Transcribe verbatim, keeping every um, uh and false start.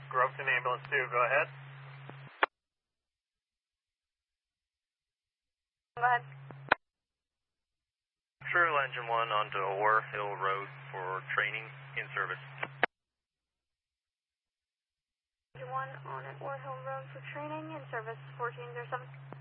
Groveton Ambulance two, go ahead. Go ahead. True Engine one onto Ore Hill Road for training in service. Engine one on Ore Hill Road for training in service fourteen oh seven.